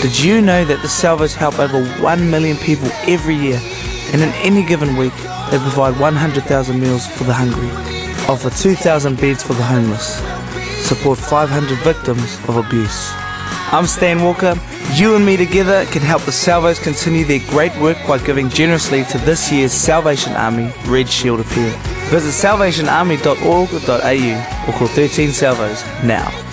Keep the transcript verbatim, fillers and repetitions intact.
Did you know that the Salvos help over one million people every year, and in any given week they provide one hundred thousand meals for the hungry, offer two thousand beds for the homeless, support five hundred victims of abuse? I'm Stan Walker. You and me together can help the Salvos continue their great work by giving generously to this year's Salvation Army Red Shield Appeal. Visit salvation army dot org dot a u or call thirteen Salvos now.